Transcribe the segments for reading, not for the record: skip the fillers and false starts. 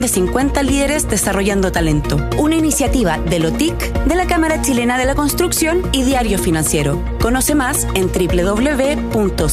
de 50 líderes desarrollando talento. Una iniciativa de LOTIC, de la Cámara Chilena de la Construcción y Diario Financiero. Conoce más en www.ccc.cl.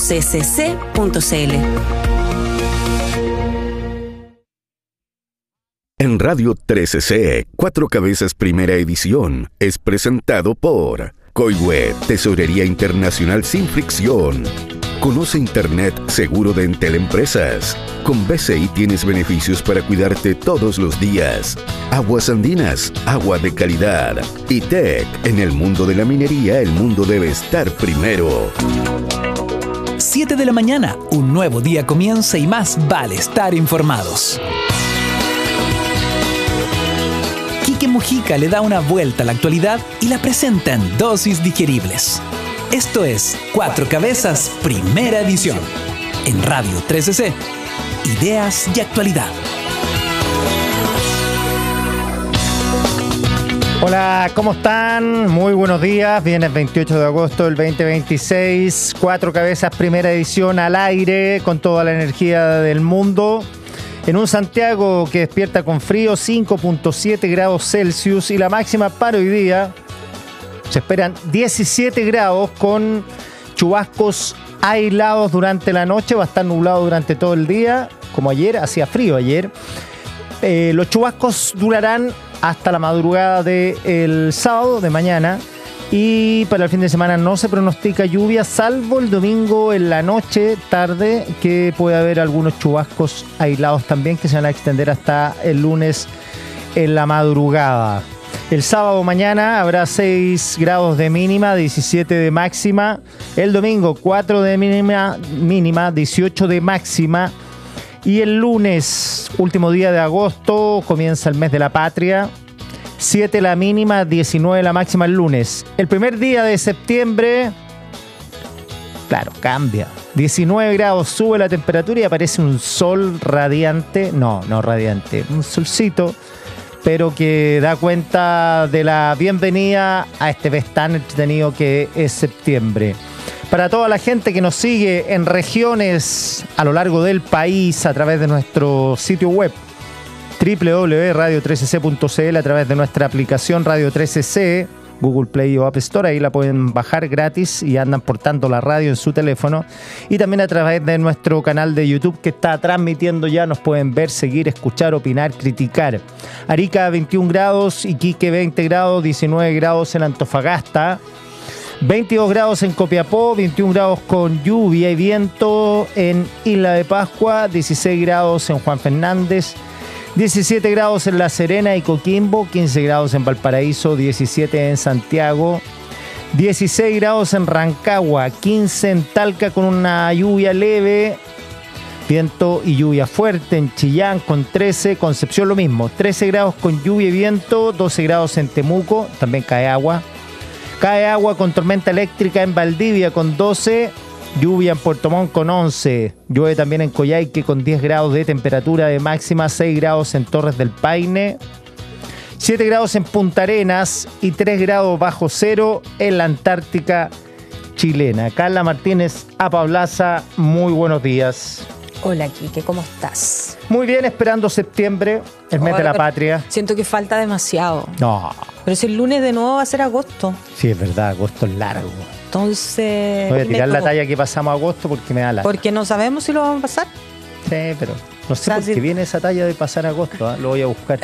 En Radio 13C, Cuatro Cabezas Primera Edición, es presentado por Coihue, Tesorería Internacional sin fricción. Conoce Internet seguro de Entel Empresas. Con BCI tienes beneficios para cuidarte todos los días. Aguas Andinas, agua de calidad. Y TEC, en el mundo de la minería, el mundo debe estar primero. 7 de la mañana, un nuevo día comienza y más vale estar informados. Quique Mujica le da una vuelta a la actualidad y la presenta en dosis digeribles. Esto es Cuatro Cabezas, Primera Edición. En Radio 13C. Ideas y actualidad. Hola, ¿cómo están? Muy buenos días. Viernes 28 de agosto del 2026. Cuatro Cabezas, Primera Edición al aire con toda la energía del mundo. En un Santiago que despierta con frío, 5.7 grados Celsius, y la máxima para hoy día se esperan 17 grados con chubascos aislados durante la noche. Va a estar nublado durante todo el día, como ayer, hacía frío ayer. Los chubascos durarán hasta la madrugada del sábado, de mañana. Y para el fin de semana no se pronostica lluvia, salvo el domingo en la noche, tarde, que puede haber algunos chubascos aislados también que se van a extender hasta el lunes en la madrugada. El sábado mañana habrá 6 grados de mínima, 17 de máxima. El domingo 4 de mínima, 18 de máxima. Y el lunes, último día de agosto, comienza el mes de la patria. 7 la mínima, 19 la máxima el lunes. El primer día de septiembre, claro, cambia. 19 grados, sube la temperatura y aparece un sol radiante. No radiante, un solcito, pero que da cuenta de la bienvenida a este mes tan entretenido que es septiembre. Para toda la gente que nos sigue en regiones a lo largo del país a través de nuestro sitio web www.radio13c.cl, a través de nuestra aplicación Radio 13C, Google Play o App Store, ahí la pueden bajar gratis y andan portando la radio en su teléfono. Y también a través de nuestro canal de YouTube que está transmitiendo ya, nos pueden ver, seguir, escuchar, opinar, criticar. Arica 21 grados, Iquique 20 grados, 19 grados en Antofagasta, 22 grados en Copiapó, 21 grados con lluvia y viento en Isla de Pascua, 16 grados en Juan Fernández, 17 grados en La Serena y Coquimbo, 15 grados en Valparaíso, 17 en Santiago, 16 grados en Rancagua, 15 en Talca con una lluvia leve, viento y lluvia fuerte en Chillán con 13, Concepción lo mismo, 13 grados con lluvia y viento, 12 grados en Temuco, también cae agua con tormenta eléctrica en Valdivia con 12, lluvia en Puerto Montt con 11, llueve también en Coyhaique con 10 grados de temperatura de máxima, 6 grados en Torres del Paine, 7 grados en Punta Arenas y 3 grados bajo cero en la Antártica chilena. Carla Martínez, Apablaza, muy buenos días. Hola, Quique, ¿cómo estás? Muy bien, esperando septiembre, el mes de la patria. Siento que falta demasiado. No. Pero si el lunes de nuevo va a ser agosto. Sí, es verdad, agosto es largo. Entonces... Voy a tirar la talla que pasamos agosto porque me da la... Porque no sabemos si lo vamos a pasar. Sí, pero no sé por qué viene esa talla de pasar agosto, lo voy a buscar.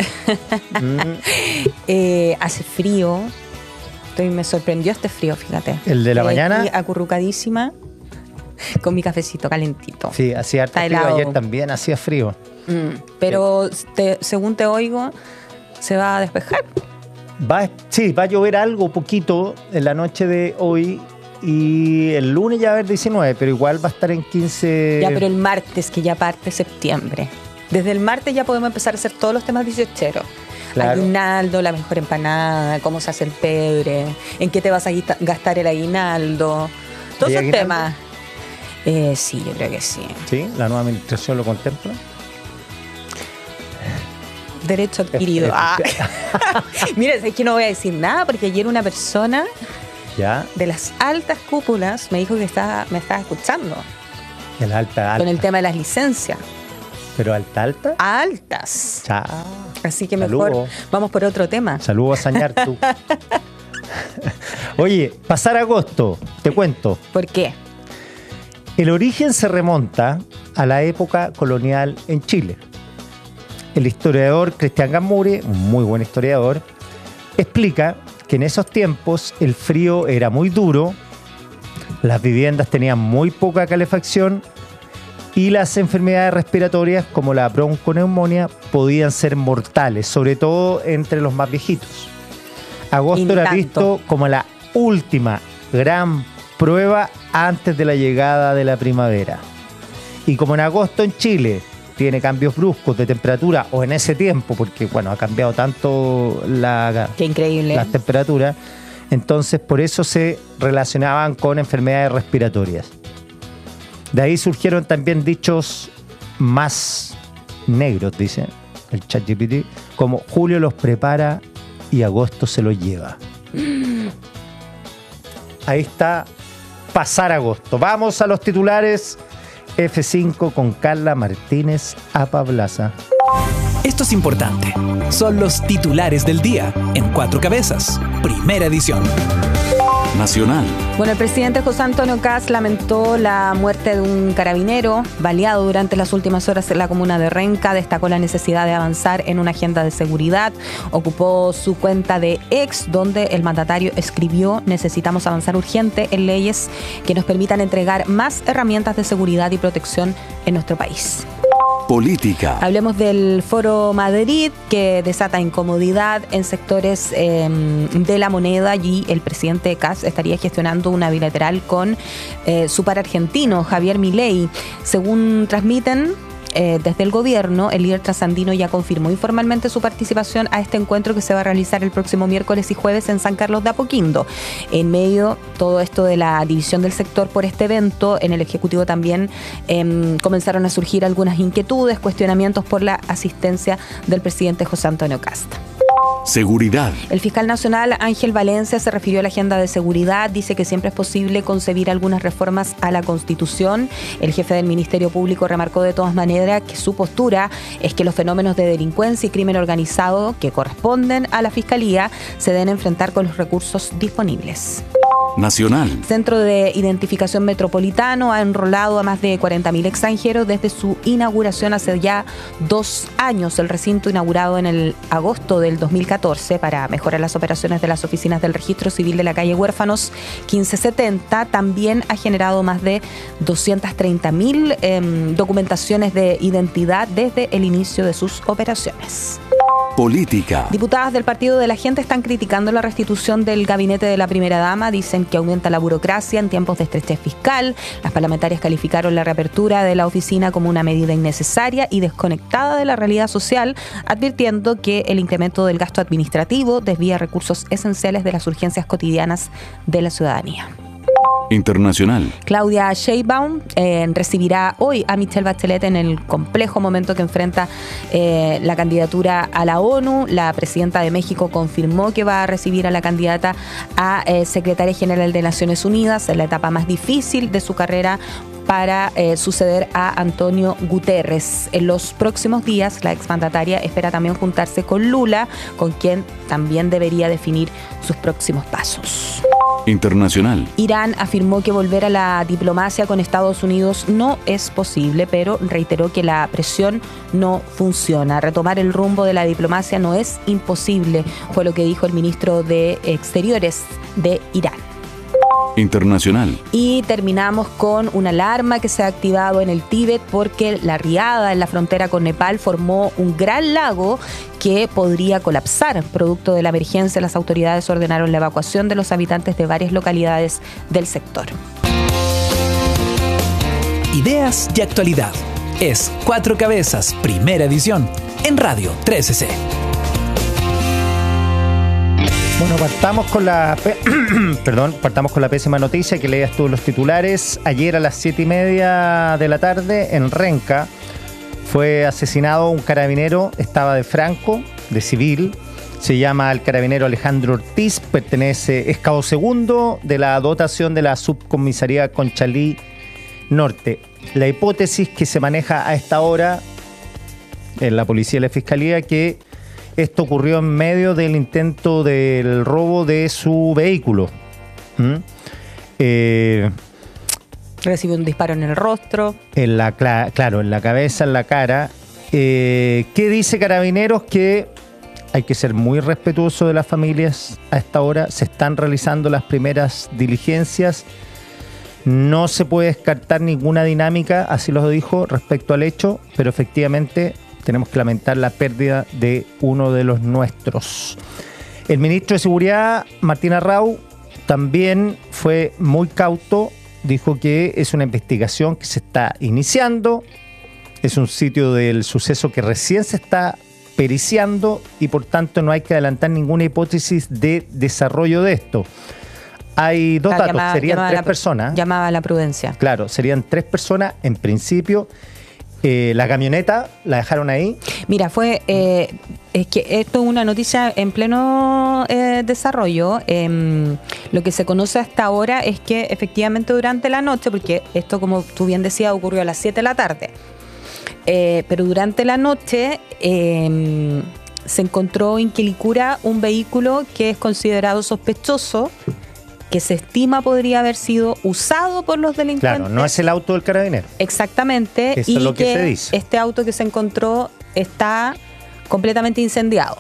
Hace frío. Me sorprendió este frío, fíjate. ¿El de la mañana? Acurrucadísima con mi cafecito calentito. Sí, hacía harto frío. Helado. Ayer también hacía frío. Pero según te oigo, se va a despejar. Va a llover algo poquito en la noche de hoy y el lunes ya va a haber 19, pero igual va a estar en 15. Ya, pero el martes, que ya parte septiembre. Desde el martes ya podemos empezar a hacer todos los temas 18. Claro. Aguinaldo, la mejor empanada, cómo se hace el pebre, en qué te vas a gastar el aguinaldo. Todos esos temas. Sí, yo creo que sí. ¿Sí? ¿La nueva administración lo contempla? Derecho adquirido. Mira, es que no voy a decir nada porque ayer una persona de las altas cúpulas me dijo que me estaba escuchando. El alta. Con el tema de las licencias. ¿Pero alta? Altas. Chao. Así que mejor vamos por otro tema. Saludos a Sañartu. Oye, pasar agosto, te cuento. ¿Por qué? El origen se remonta a la época colonial en Chile. El historiador Cristian Gamure, un muy buen historiador, explica que en esos tiempos el frío era muy duro, las viviendas tenían muy poca calefacción y las enfermedades respiratorias como la bronconeumonía podían ser mortales, sobre todo entre los más viejitos. Agosto era visto como la última gran prueba antes de la llegada de la primavera. Y como en agosto en Chile tiene cambios bruscos de temperatura, o en ese tiempo, porque bueno, ha cambiado tanto Qué increíble. las temperaturas, entonces por eso se relacionaban con enfermedades respiratorias. De ahí surgieron también dichos más negros, dice el ChatGPT, como julio los prepara y agosto se los lleva. Ahí está, pasar agosto. Vamos a los titulares. F5 con Carla Martínez Apablaza. Esto es importante. Son los titulares del día en 4 cabezas. Primera edición. Nacional. Bueno, el presidente José Antonio Kast lamentó la muerte de un carabinero baleado durante las últimas horas en la comuna de Renca. Destacó la necesidad de avanzar en una agenda de seguridad. Ocupó su cuenta de X, donde el mandatario escribió: necesitamos avanzar urgente en leyes que nos permitan entregar más herramientas de seguridad y protección en nuestro país. Política. Hablemos del Foro Madrid, que desata incomodidad en sectores de la moneda, y el presidente Kast estaría gestionando una bilateral con su par argentino, Javier Milei. Según transmiten desde el gobierno, el líder trasandino ya confirmó informalmente su participación a este encuentro que se va a realizar el próximo miércoles y jueves en San Carlos de Apoquindo. En medio todo esto de la división del sector por este evento, en el Ejecutivo también comenzaron a surgir algunas inquietudes, cuestionamientos por la asistencia del presidente José Antonio Kast. Seguridad. El fiscal nacional Ángel Valencia se refirió a la agenda de seguridad. Dice que siempre es posible concebir algunas reformas a la Constitución. El jefe del Ministerio Público remarcó de todas maneras que su postura es que los fenómenos de delincuencia y crimen organizado que corresponden a la Fiscalía se deben enfrentar con los recursos disponibles. Nacional. Centro de Identificación Metropolitano ha enrolado a más de 40.000 extranjeros desde su inauguración hace ya 2 años. El recinto, inaugurado en el agosto del 2014 para mejorar las operaciones de las oficinas del Registro Civil de la calle Huérfanos 1570, también ha generado más de 230.000 documentaciones de identidad desde el inicio de sus operaciones. Política. Diputadas del Partido de la Gente están criticando la restitución del gabinete de la primera dama. Dicen que aumenta la burocracia en tiempos de estrechez fiscal. Las parlamentarias calificaron la reapertura de la oficina como una medida innecesaria y desconectada de la realidad social, advirtiendo que el incremento del gasto administrativo desvía recursos esenciales de las urgencias cotidianas de la ciudadanía. Internacional. Claudia Sheinbaum recibirá hoy a Michelle Bachelet en el complejo momento que enfrenta la candidatura a la ONU. La presidenta de México confirmó que va a recibir a la candidata a secretaria general de Naciones Unidas en la etapa más difícil de su carrera para suceder a Antonio Guterres. En los próximos días, la exmandataria espera también juntarse con Lula, con quien también debería definir sus próximos pasos. Internacional. Irán afirmó que volver a la diplomacia con Estados Unidos no es posible, pero reiteró que la presión no funciona. Retomar el rumbo de la diplomacia no es imposible, fue lo que dijo el ministro de Exteriores de Irán. Internacional. Y terminamos con una alarma que se ha activado en el Tíbet porque la riada en la frontera con Nepal formó un gran lago que podría colapsar. Producto de la emergencia, las autoridades ordenaron la evacuación de los habitantes de varias localidades del sector. Ideas y actualidad. Es 4 cabezas, primera edición, en Radio 13C. Bueno, partamos con la pésima noticia que leías tú en los titulares. Ayer a las 7:30 de la tarde en Renca fue asesinado un carabinero, estaba de franco, de civil. Se llama el carabinero Alejandro Ortiz, es cabo segundo de la dotación de la subcomisaría Conchalí Norte. La hipótesis que se maneja a esta hora en la policía y la fiscalía que esto ocurrió en medio del intento del robo de su vehículo. Recibió un disparo en el rostro. Claro, en la cabeza, en la cara. ¿Qué dice Carabineros? Que hay que ser muy respetuoso de las familias a esta hora. Se están realizando las primeras diligencias. No se puede descartar ninguna dinámica, así lo dijo, respecto al hecho, pero efectivamente tenemos que lamentar la pérdida de uno de los nuestros. El ministro de Seguridad, Martín Arrau, también fue muy cauto. Dijo que es una investigación que se está iniciando, es un sitio del suceso que recién se está periciando y por tanto no hay que adelantar ninguna hipótesis de desarrollo de esto. Hay dos datos, serían tres personas. Llamaba a la prudencia. Claro, serían 3 personas en principio. La camioneta la dejaron ahí. Mira, es que esto es una noticia en pleno desarrollo. Lo que se conoce hasta ahora es que efectivamente durante la noche, porque esto, como tú bien decías, ocurrió a las 7 de la tarde, pero durante la noche se encontró en Quilicura un vehículo que es considerado sospechoso, que se estima podría haber sido usado por los delincuentes. Claro, no es el auto del carabinero. Exactamente. Eso es lo que se dice. Este auto que se encontró está completamente incendiado.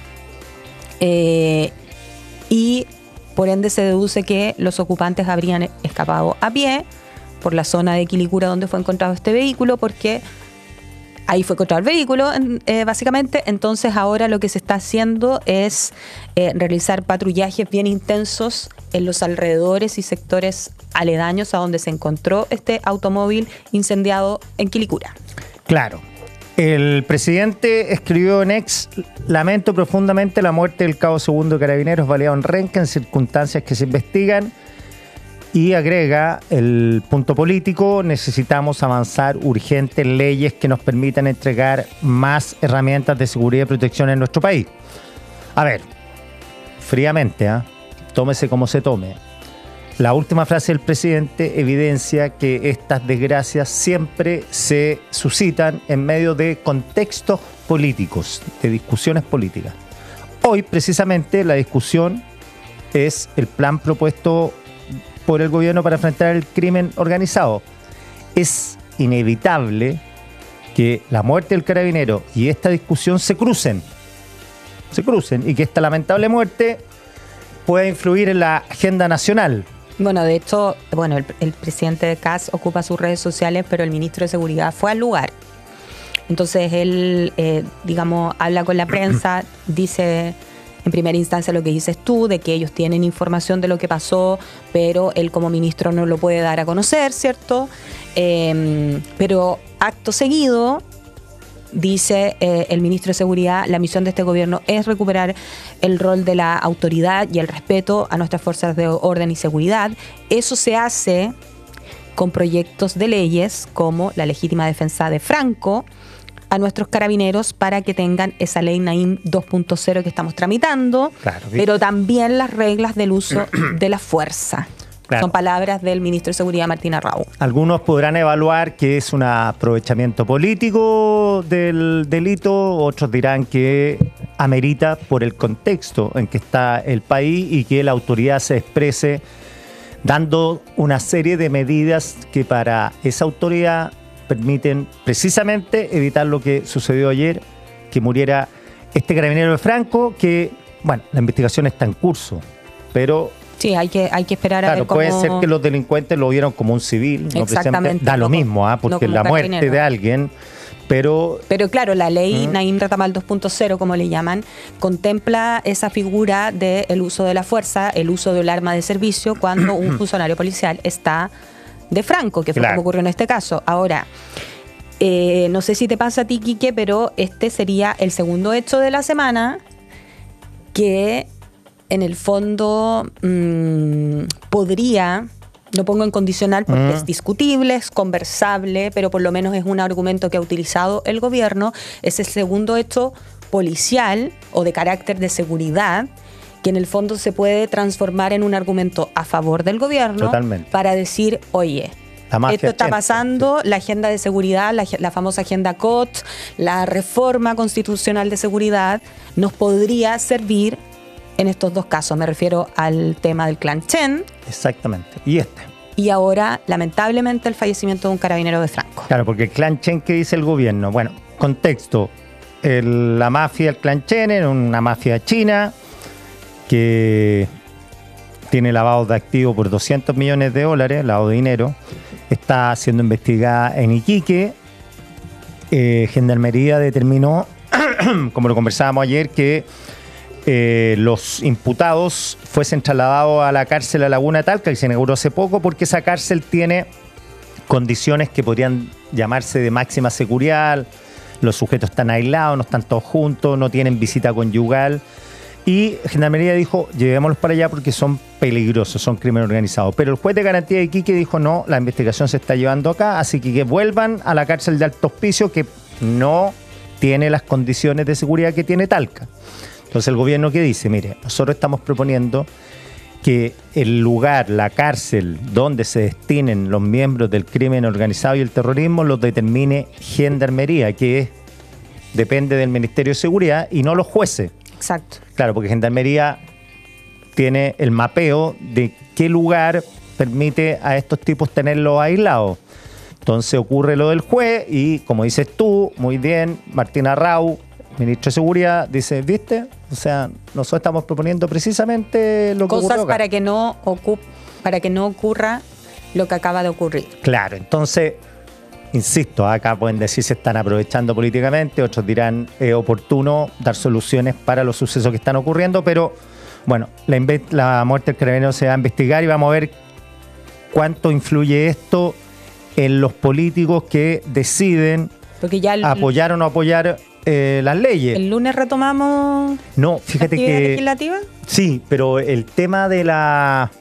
Y por ende se deduce que los ocupantes habrían escapado a pie por la zona de Quilicura donde fue encontrado este vehículo, porque ahí fue encontrado el vehículo, básicamente. Entonces ahora lo que se está haciendo es realizar patrullajes bien intensos en los alrededores y sectores aledaños a donde se encontró este automóvil incendiado en Quilicura. Claro. El presidente escribió en X: lamento profundamente la muerte del cabo segundo de Carabineros baleado en Renca en circunstancias que se investigan. Y agrega el punto político: necesitamos avanzar urgente en leyes que nos permitan entregar más herramientas de seguridad y protección en nuestro país. A ver, fríamente, tómese como se tome. La última frase del presidente evidencia que estas desgracias siempre se suscitan en medio de contextos políticos, de discusiones políticas. Hoy, precisamente, la discusión es el plan propuesto por el gobierno para enfrentar el crimen organizado. Es inevitable que la muerte del carabinero y esta discusión se crucen y que esta lamentable muerte pueda influir en la agenda nacional. Bueno, de hecho, el presidente de CAS ocupa sus redes sociales, pero el ministro de Seguridad fue al lugar. Entonces él, habla con la prensa, dice en primera instancia lo que dices tú, de que ellos tienen información de lo que pasó, pero él como ministro no lo puede dar a conocer, ¿cierto? Pero acto seguido, dice el ministro de Seguridad, la misión de este gobierno es recuperar el rol de la autoridad y el respeto a nuestras fuerzas de orden y seguridad. Eso se hace con proyectos de leyes como la legítima defensa de Franco a nuestros carabineros para que tengan esa ley Naim 2.0 que estamos tramitando, claro, pero también las reglas del uso de la fuerza. Claro. Son palabras del ministro de Seguridad, Martín Arrau. Algunos podrán evaluar que es un aprovechamiento político del delito, otros dirán que amerita por el contexto en que está el país y que la autoridad se exprese dando una serie de medidas que para esa autoridad permiten precisamente evitar lo que sucedió ayer, que muriera este carabinero de Franco, que, la investigación está en curso, pero... Sí, hay que esperar a ver cómo... puede ser que los delincuentes lo vieron como un civil. Exactamente. Da lo mismo, porque no la muerte de alguien... Pero claro, la ley Naim Retamal 2.0, como le llaman, contempla esa figura del uso de la fuerza, el uso del arma de servicio cuando un funcionario policial está de Franco, que fue como ocurrió en este caso. Ahora, no sé si te pasa a ti, Quique, pero este sería el segundo hecho de la semana que en el fondo podría... Lo pongo en condicional porque es discutible, es conversable, pero por lo menos es un argumento que ha utilizado el gobierno. Es el segundo hecho policial o de carácter de seguridad que en el fondo se puede transformar en un argumento a favor del gobierno. Totalmente. Para decir, oye, Esto está pasando, la agenda de seguridad, la famosa agenda COT, la reforma constitucional de seguridad, nos podría servir en estos dos casos. Me refiero al tema del clan Chen. Exactamente. Y ahora, lamentablemente, el fallecimiento de un carabinero de Franco. Claro, porque el clan Chen, ¿qué dice el gobierno? Bueno, contexto. La mafia, el clan Chen, era una mafia china que tiene lavado de activos por $200 millones, lavado de dinero. Está siendo investigada en Iquique. Gendarmería determinó, como lo conversábamos ayer, que los imputados fuesen trasladados a la cárcel a Laguna Talca, que se inauguró hace poco, porque esa cárcel tiene condiciones que podrían llamarse de máxima seguridad. Los sujetos están aislados, no están todos juntos, no tienen visita conyugal. Y Gendarmería dijo, llevémoslos para allá porque son peligrosos, son crimen organizado. Pero el juez de garantía de Iquique dijo, no, la investigación se está llevando acá, así que vuelvan a la cárcel de Alto Hospicio, que no tiene las condiciones de seguridad que tiene Talca. Entonces el gobierno, ¿qué dice? Mire, nosotros estamos proponiendo que el lugar, la cárcel donde se destinen los miembros del crimen organizado y el terrorismo los determine Gendarmería, que depende del Ministerio de Seguridad, y no los jueces. Exacto. Claro, porque Gendarmería tiene el mapeo de qué lugar permite a estos tipos tenerlos aislados. Entonces ocurre lo del juez y, como dices tú, muy bien, Martín Arrau, ministro de Seguridad, dice, ¿viste? O sea, nosotros estamos proponiendo precisamente lo que ocurrió acá. Para que no ocurra lo que acaba de ocurrir. Claro, entonces, insisto, acá pueden decir se están aprovechando políticamente, otros dirán es oportuno dar soluciones para los sucesos que están ocurriendo, pero bueno, la muerte del carabinero se va a investigar y vamos a ver cuánto influye esto en los políticos que deciden apoyar o no apoyar las leyes. ¿El lunes retomamos no, fíjate la actividad que legislativa? Sí, pero el tema de la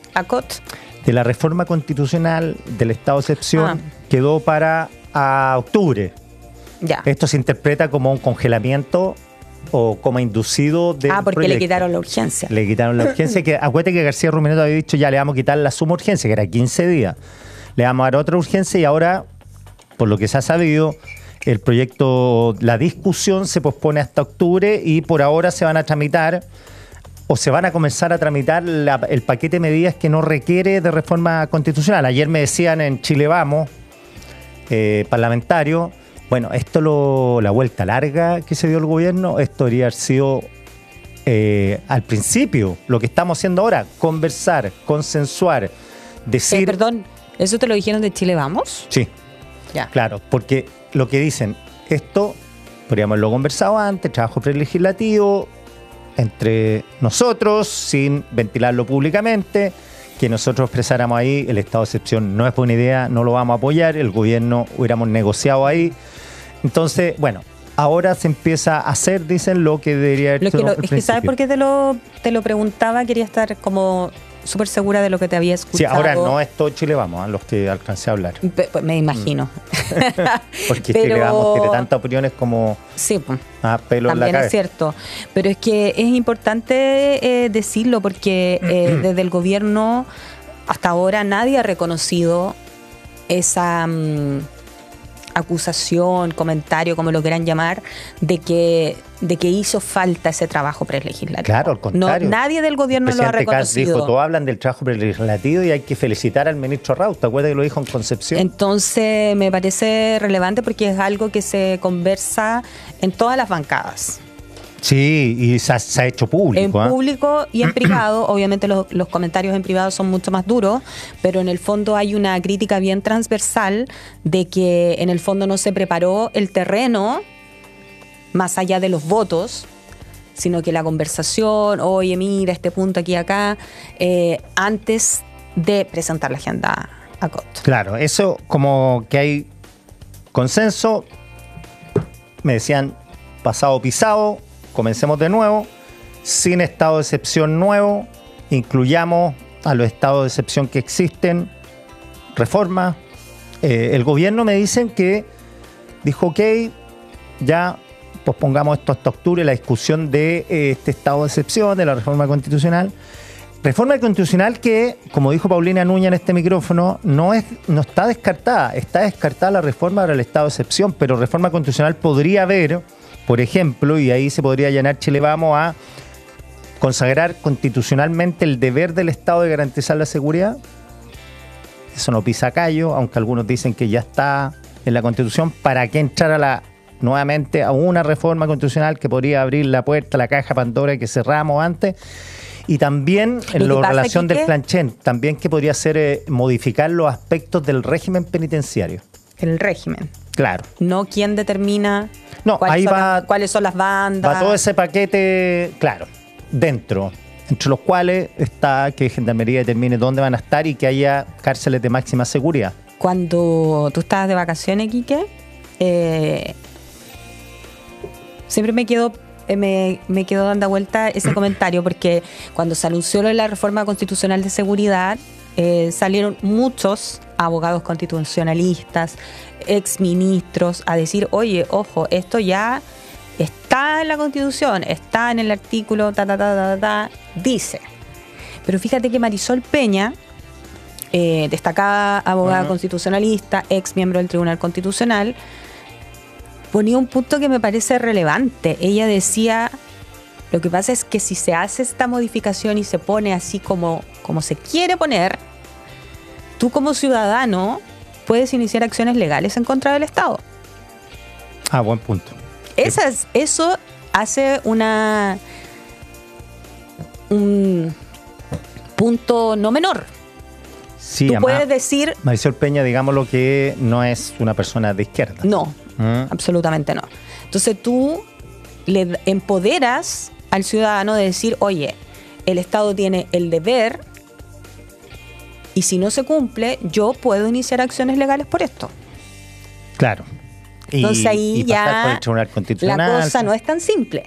reforma constitucional del estado de excepción quedó para octubre. Ya. Esto se interpreta como un congelamiento o como inducido del porque proyecto. le quitaron la urgencia. Le quitaron la urgencia. Acuérdate que García Rumineto había dicho ya le vamos a quitar la suma urgencia, que era 15 días. Le vamos a dar otra urgencia y ahora, por lo que se ha sabido, el proyecto, la discusión se pospone hasta octubre y por ahora se van a tramitar o se van a comenzar a tramitar el paquete de medidas que no requiere de reforma constitucional. Ayer me decían en Chile Vamos, parlamentario, bueno, la vuelta larga que se dio el gobierno, esto debería haber sido al principio, lo que estamos haciendo ahora, conversar, consensuar, decir... Perdón, ¿eso te lo dijeron de Chile Vamos? Sí, ya. Claro, porque lo que dicen, esto podríamos haberlo conversado antes, trabajo prelegislativo, entre nosotros, sin ventilarlo públicamente, que nosotros expresáramos ahí, el estado de excepción no es buena idea, no lo vamos a apoyar, el gobierno hubiéramos negociado ahí. Entonces, bueno, ahora se empieza a hacer, dicen, lo que debería haber hecho. Es que ¿sabes por qué te lo preguntaba? Quería estar como súper segura de lo que te había escuchado. Sí, ahora no es todo Chile Vamos, los que alcancé a hablar. Me imagino. Porque Chile Vamos tiene tantas opiniones como sí, pelo en la cabeza. También es cierto. Pero es que es importante decirlo porque desde el gobierno hasta ahora nadie ha reconocido esa acusación, comentario, como lo quieran llamar, de que hizo falta ese trabajo prelegislativo. Claro, al contrario. No, nadie del gobierno lo ha reconocido. Dijo, todos hablan del trabajo prelegislativo y hay que felicitar al ministro Arrau. ¿Te acuerdas que lo dijo en Concepción? Entonces me parece relevante porque es algo que se conversa en todas las bancadas. Sí, y se ha hecho público. En público y en privado. Obviamente los comentarios en privado son mucho más duros, pero en el fondo hay una crítica bien transversal de que en el fondo no se preparó el terreno más allá de los votos, sino que la conversación, oye, mira, este punto aquí y acá, antes de presentar la agenda a COT. Claro, eso como que hay consenso, me decían pasado pisado, comencemos de nuevo, sin estado de excepción nuevo, incluyamos a los estados de excepción que existen, reforma. El gobierno me dicen que dijo, ok, ya pospongamos esto hasta octubre, la discusión de este estado de excepción, de la reforma constitucional, Reforma constitucional que, como dijo Paulina Núñez en este micrófono, no está descartada. Está descartada la reforma para el estado de excepción, pero reforma constitucional podría haber, por ejemplo, y ahí se podría llenar Chile Vamos a consagrar constitucionalmente el deber del Estado de garantizar la seguridad. Eso no pisa callo, aunque algunos dicen que ya está en la Constitución. ¿Para qué entrar nuevamente a una reforma constitucional que podría abrir la puerta, la caja Pandora que cerramos antes? Y también en la relación del planchén, también que podría ser modificar los aspectos del régimen penitenciario. El régimen. Claro. No quién determina cuáles son las bandas. Va todo ese paquete, claro, dentro, entre los cuales está que Gendarmería determine dónde van a estar y que haya cárceles de máxima seguridad. Cuando tú estabas de vacaciones, Quique, siempre me quedó dando vuelta ese comentario, porque cuando se anunció la reforma constitucional de seguridad, salieron muchos abogados constitucionalistas, exministros, a decir, oye, ojo, esto ya está en la Constitución, está en el artículo, dice. Pero fíjate que Marisol Peña, destacada abogada constitucionalista, ex miembro del Tribunal Constitucional, ponía un punto que me parece relevante. Ella decía, lo que pasa es que si se hace esta modificación y se pone así como se quiere poner, tú como ciudadano puedes iniciar acciones legales en contra del Estado. Ah, buen punto. Eso hace un punto no menor. Sí, tú puedes decir... Marisol Peña, digamos lo que no es una persona de izquierda. No, absolutamente no. Entonces tú le empoderas al ciudadano de decir, oye, el Estado tiene el deber y si no se cumple, yo puedo iniciar acciones legales por esto. Claro. Entonces ahí ya por el Tribunal Constitucional. La cosa no es tan simple.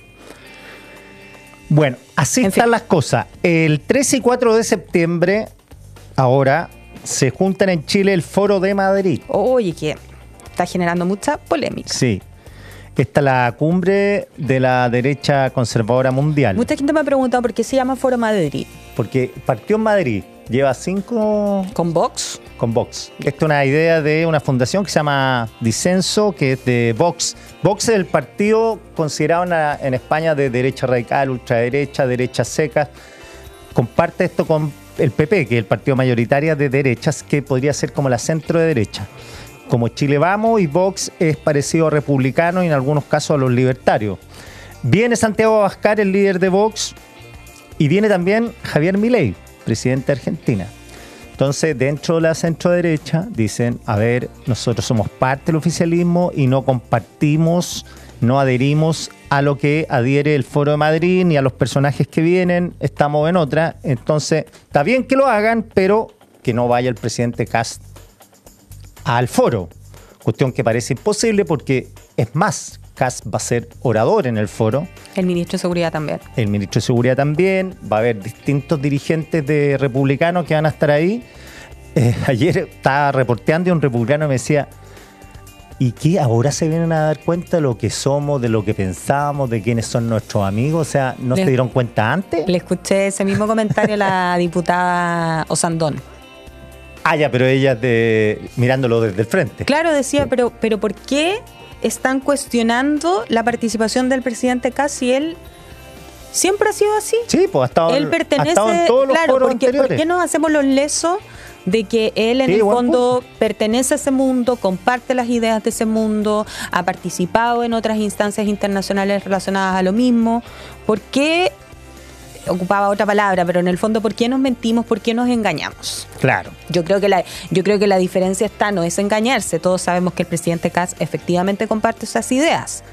Bueno, así están las cosas. El 3 y 4 de septiembre, ahora, se juntan en Chile el Foro de Madrid. Oye, que está generando mucha polémica. Sí. Esta es la cumbre de la derecha conservadora mundial. Mucha gente me ha preguntado por qué se llama Foro Madrid. Porque partió en Madrid. Lleva 5... ¿Con Vox? Con Vox. Esta es una idea de una fundación que se llama Disenso, que es de Vox. Vox es el partido considerado en España de derecha radical, ultraderecha, derecha seca. Comparte esto con el PP, que es el partido mayoritario de derechas, que podría ser como la centro de derecha. Como Chile Vamos, y Vox es parecido a republicano y en algunos casos a los libertarios. Viene Santiago Abascal, el líder de Vox, y viene también Javier Milei, presidente de Argentina. Entonces, dentro de la centro-derecha, dicen, a ver, nosotros somos parte del oficialismo y no compartimos, no adherimos a lo que adhiere el Foro de Madrid ni a los personajes que vienen, estamos en otra. Entonces, está bien que lo hagan, pero que no vaya el presidente Kast al foro. Cuestión que parece imposible porque, es más, Kast va a ser orador en el foro. El ministro de Seguridad también. El ministro de Seguridad también. Va a haber distintos dirigentes de republicanos que van a estar ahí. Ayer estaba reporteando y un republicano me decía, ¿y qué? ¿Ahora se vienen a dar cuenta de lo que somos, de lo que pensamos, de quiénes son nuestros amigos? O sea, ¿no se dieron cuenta antes? Le escuché ese mismo comentario a la diputada Osandón. Ah, ya, pero ella mirándolo desde el frente. Claro, decía, pero ¿por qué están cuestionando la participación del presidente Kast si él siempre ha sido así? Sí, pues ha estado en todos los foros anteriores. ¿Por qué nos hacemos los lesos de que él en el fondo pertenece a ese mundo, comparte las ideas de ese mundo, ha participado en otras instancias internacionales relacionadas a lo mismo? ¿Por qué ocupaba otra palabra, pero en el fondo, ¿por qué nos mentimos? ¿Por qué nos engañamos? Claro. Yo creo que la diferencia no es engañarse. Todos sabemos que el presidente Kast efectivamente comparte esas ideas.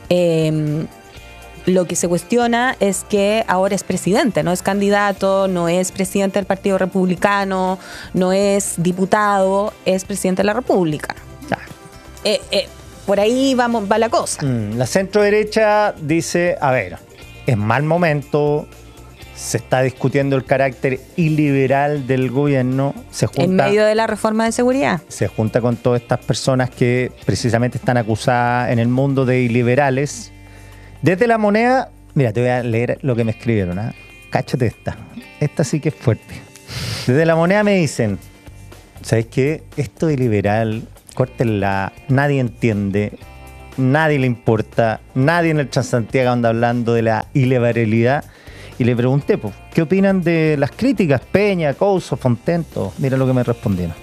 Lo que se cuestiona es que ahora es presidente, no es candidato, no es presidente del Partido Republicano, no es diputado, es presidente de la República. Claro. Por ahí va la cosa. La centro derecha dice, a ver, es mal momento. Se está discutiendo el carácter iliberal del gobierno. En medio de la reforma de seguridad. Se junta con todas estas personas que precisamente están acusadas en el mundo de iliberales. Desde La Moneda, mira, te voy a leer lo que me escribieron. cáchate esta. Esta sí que es fuerte. Desde La Moneda me dicen, ¿sabes qué? Esto de liberal, córtenla, nadie entiende, nadie le importa, nadie en el Transantiago anda hablando de la ilegalidad. Y le pregunté, pues, ¿qué opinan de las críticas? Peña, Couso, Fontaine, todo. Mira lo que me respondieron.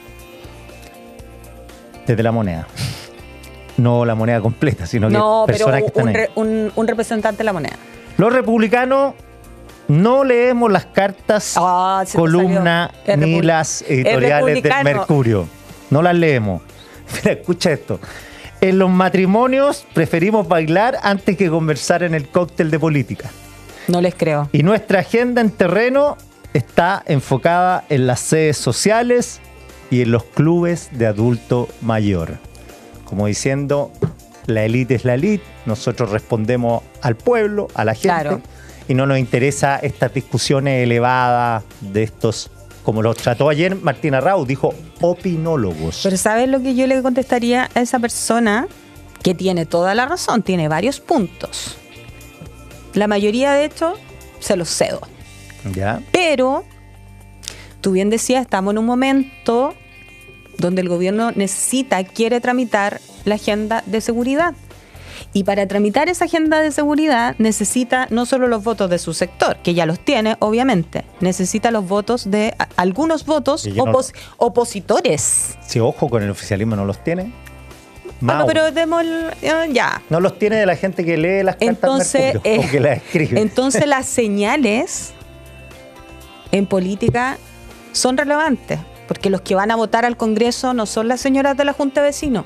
Desde La Moneda. No La Moneda completa, sino que personas que están ahí. Un representante de La Moneda. Los republicanos no leemos las cartas, columna, ni las editoriales del Mercurio. No las leemos. Mira, escucha esto. En los matrimonios preferimos bailar antes que conversar en el cóctel de política. No les creo. Y nuestra agenda en terreno está enfocada en las sedes sociales y en los clubes de adulto mayor. Como diciendo, la élite es la élite, nosotros respondemos al pueblo, a la gente, claro. Y no nos interesa estas discusiones elevadas de estos, como los trató ayer Martina Raúl, dijo opinólogos. Pero ¿sabes lo que yo le contestaría a esa persona? Que tiene toda la razón, tiene varios puntos. La mayoría, de hecho, se los cedo. ¿Ya? Pero, tú bien decías, estamos en un momento donde el gobierno quiere tramitar la agenda de seguridad. Y para tramitar esa agenda de seguridad necesita no solo los votos de su sector, que ya los tiene, obviamente, necesita los votos de algunos votos opositores. Si ojo, con el oficialismo no los tiene. Bueno, pero ya. No los tiene de la gente que lee las cartas Mercurio, o que las escribe. Entonces las señales en política son relevantes, porque los que van a votar al Congreso no son las señoras de la Junta de Vecinos.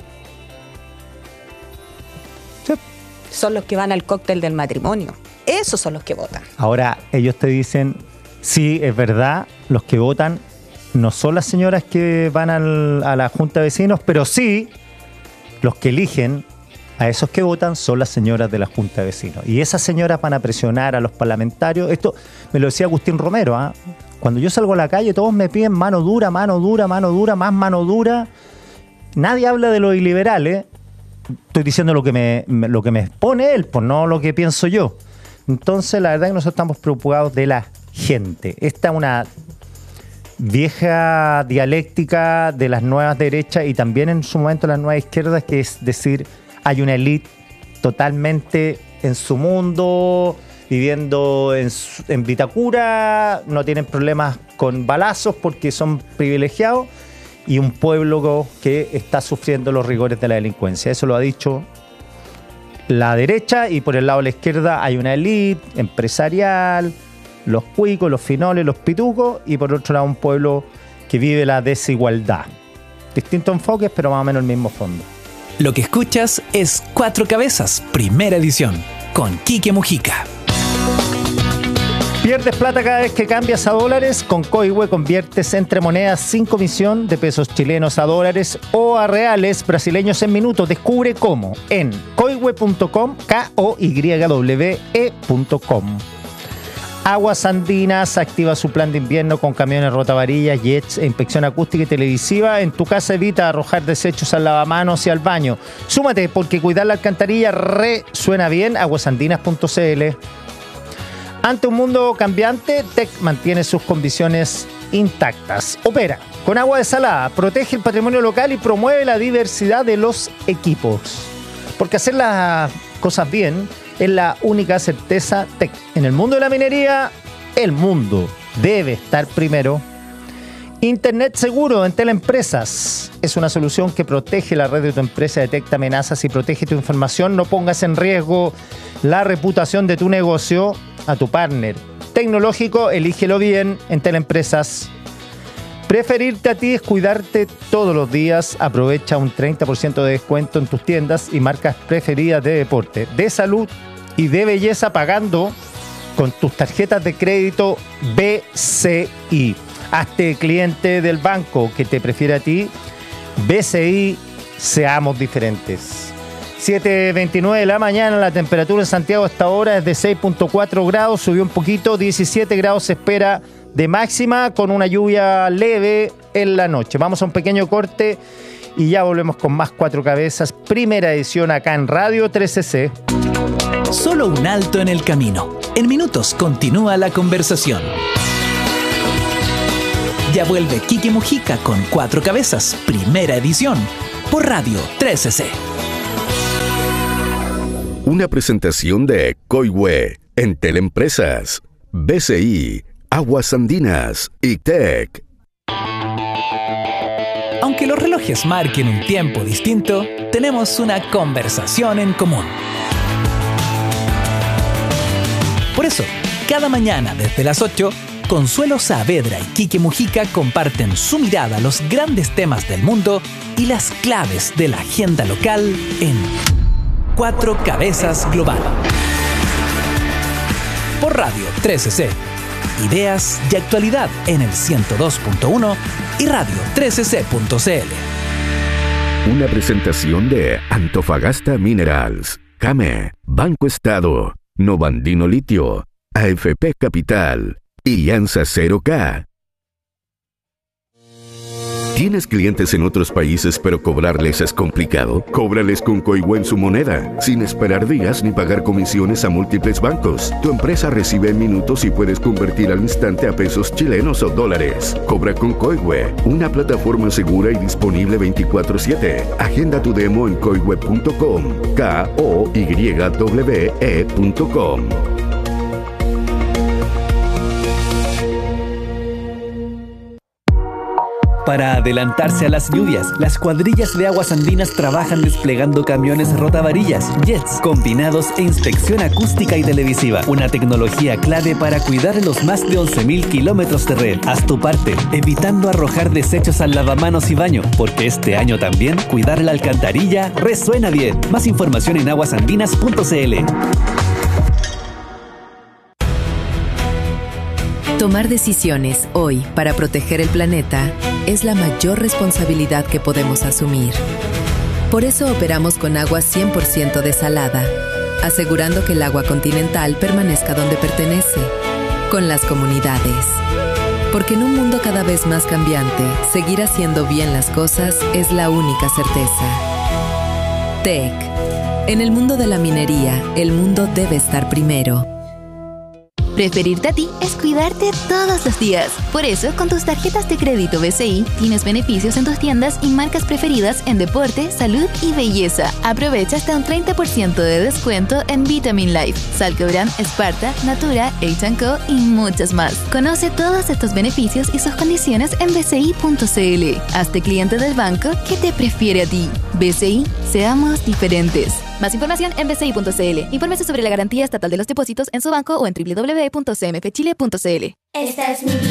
Sí. Son los que van al cóctel del matrimonio. Esos son los que votan. Ahora, ellos te dicen, sí, es verdad, los que votan no son las señoras que van a la Junta de Vecinos, pero sí, los que eligen a esos que votan son las señoras de la Junta de Vecinos. Y esas señoras van a presionar a los parlamentarios. Esto me lo decía Agustín Romero, ¿eh? Cuando yo salgo a la calle, todos me piden mano dura, más mano dura. Nadie habla de los iliberales. Estoy diciendo lo que me expone él, pues no lo que pienso yo. Entonces, la verdad es que nosotros estamos preocupados de la gente. Esta es una vieja dialéctica de las nuevas derechas y también en su momento las nuevas izquierdas, que es decir, hay una élite totalmente en su mundo, viviendo en Vitacura, no tienen problemas con balazos porque son privilegiados, y un pueblo que está sufriendo los rigores de la delincuencia. Eso lo ha dicho la derecha, y por el lado de la izquierda hay una élite empresarial, los cuicos, los finoles, los pitucos, y por otro lado un pueblo que vive la desigualdad. Distintos enfoques, pero más o menos el mismo fondo. Lo que escuchas es Cuatro Cabezas, primera edición, con Quique Mujica. Pierdes plata cada vez que cambias a dólares. Con Coihue conviertes entre monedas sin comisión de pesos chilenos a dólares o a reales brasileños en minutos. Descubre cómo en coihue.com, koywe.com. Aguas Andinas activa su plan de invierno con camiones rotavarillas, jets e inspección acústica y televisiva. En tu casa evita arrojar desechos al lavamanos y al baño. Súmate, porque cuidar la alcantarilla suena bien. Aguasandinas.cl. Ante un mundo cambiante, TEC mantiene sus condiciones intactas. Opera con agua desalada, protege el patrimonio local y promueve la diversidad de los equipos. Porque hacer las cosas bien es la única certeza TEC. En el mundo de la minería, el mundo debe estar primero. Internet seguro en Teleempresas es una solución que protege la red de tu empresa, detecta amenazas y protege tu información. No pongas en riesgo la reputación de tu negocio. A tu partner tecnológico, elígelo bien en Teleempresas. Preferirte a ti es cuidarte todos los días. Aprovecha un 30% de descuento en tus tiendas y marcas preferidas de deporte, de salud y de belleza pagando con tus tarjetas de crédito BCI. Hazte cliente del banco que te prefiere a ti. BCI, seamos diferentes. 7:29 de la mañana, la temperatura en Santiago hasta ahora es de 6.4 grados, subió un poquito, 17 grados se espera de máxima, con una lluvia leve en la noche. Vamos a un pequeño corte y ya volvemos con más Cuatro Cabezas, primera edición acá en Radio 13C. Solo un alto en el camino. En minutos continúa la conversación. Ya vuelve Quique Mujica con Cuatro Cabezas, primera edición, por Radio 13C. Una presentación de Coihue, Entel Empresas, BCI, Aguas Andinas y TEC. Aunque los relojes marquen un tiempo distinto, tenemos una conversación en común. Por eso, cada mañana desde las 8, Consuelo Saavedra y Quique Mujica comparten su mirada a los grandes temas del mundo y las claves de la agenda local en Cuatro Cabezas Global. Por Radio 13C. Ideas y actualidad en el 102.1 y radio 13c.cl. Una presentación de Antofagasta Minerals, CAME, Banco Estado, Novandino Litio, AFP Capital y Alianza 0K. ¿Tienes clientes en otros países pero cobrarles es complicado? Cóbrales con Coihue en su moneda, sin esperar días ni pagar comisiones a múltiples bancos. Tu empresa recibe en minutos y puedes convertir al instante a pesos chilenos o dólares. Cobra con Coihue, una plataforma segura y disponible 24/7. Agenda tu demo en coihue.com, koywe.com. Para adelantarse a las lluvias, las cuadrillas de Aguas Andinas trabajan desplegando camiones rotavarillas, jets, combinados e inspección acústica y televisiva. Una tecnología clave para cuidar los más de 11.000 kilómetros de red. Haz tu parte, evitando arrojar desechos al lavamanos y baño, porque este año también cuidar la alcantarilla resuena bien. Más información en aguasandinas.cl. Tomar decisiones hoy para proteger el planeta es la mayor responsabilidad que podemos asumir. Por eso operamos con agua 100% desalada, asegurando que el agua continental permanezca donde pertenece, con las comunidades. Porque en un mundo cada vez más cambiante, seguir haciendo bien las cosas es la única certeza. TEC. En el mundo de la minería, el mundo debe estar primero. Preferirte a ti es cuidarte todos los días. Por eso, con tus tarjetas de crédito BCI, tienes beneficios en tus tiendas y marcas preferidas en deporte, salud y belleza. Aprovecha hasta un 30% de descuento en Vitamin Life, Salcobran, Sparta, Natura, H&Co y muchas más. Conoce todos estos beneficios y sus condiciones en bci.cl. Hazte cliente del banco que te prefiere a ti. BCI, seamos diferentes. Más información en bci.cl. Infórmese sobre la garantía estatal de los depósitos en su banco o en www.cmfchile.cl. Esta es mi vida.